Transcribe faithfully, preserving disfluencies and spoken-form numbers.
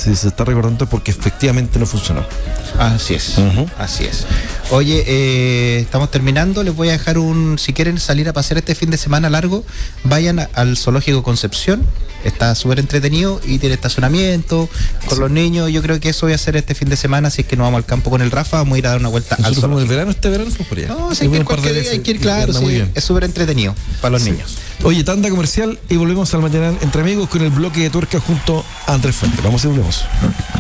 si se está recordando porque efectivamente no funcionó. Así es, uh-huh. así es. Oye, eh, estamos terminando, les voy a dejar un, si quieren salir a pasear este fin de semana largo, vayan a, al Zoológico Concepción, está súper entretenido y tiene estacionamiento con sí. los niños. Yo creo que eso voy a hacer este fin de semana, si es que nos vamos al campo con el Rafa, vamos a ir a dar una vuelta. Nosotros al fuimos el verano, este verano fuimos por allá. No, sí, que cualquier día hay que ir, claro, sí, es súper entretenido para los sí. niños. Oye, tanda comercial y volvemos al mañana entre amigos con el bloque de tuerca junto a Andrés Fuentes. Vamos y volvemos.